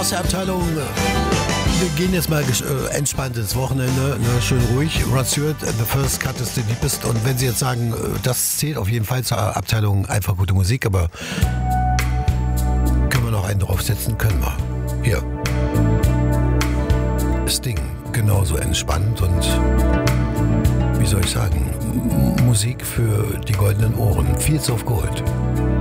aus der Abteilung. Wir gehen jetzt mal entspannt ins Wochenende, ne, schön ruhig. Rod Stewart, The First Cut is the Deepest. Und wenn Sie jetzt sagen, das zählt auf jeden Fall zur Abteilung einfach gute Musik, aber können wir noch einen draufsetzen? Können wir. Hier. Sting, genauso entspannt und wie soll ich sagen, Musik für die goldenen Ohren. Fields of Gold.